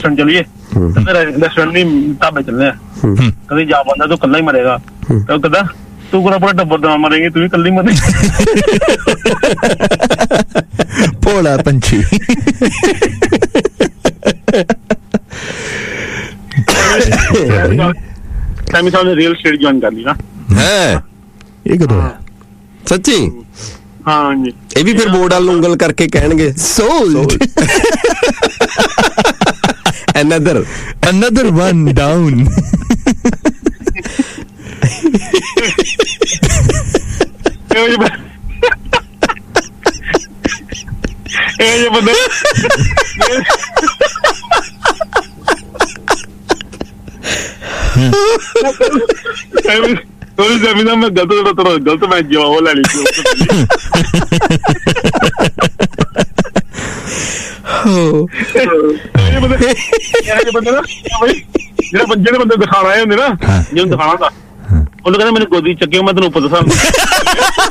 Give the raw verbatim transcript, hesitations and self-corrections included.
Restaurant चलिए, restaurant नहीं ढाबे चलने, कभी जा पाता तो कल्ला ही मरेगा, तो कहता तू पूरा पूरा टब्बर दवा मरेंगे, तू भी कल्ली मरे। भोला पंछी। सैमी साहब ने रियल स्टेट ज्वाइन कर ली ना? है ये कदों है सच्ची? हाँ जी। ये भी फिर बोर्ड वाल उंगल करके कहेंगे sold another another one down। ये बंदे थोड़ी जमीन में गलत थोड़ा गलत मैं जवाब ले ली ये बंदे ये बंदे ना भाई जेड़ा बंदे ने बंदे दिखाना है होंदे ना जिन्हें दिखाना था ਉਹਨੂੰ ਕਹਿੰਦਾ ਮੈਨੂੰ ਗੋਦੀ ਚੱਕਿਓ ਮੈਂ ਤੈਨੂੰ ਉੱਪਰ ਦਿਖਾਉਂਗਾ।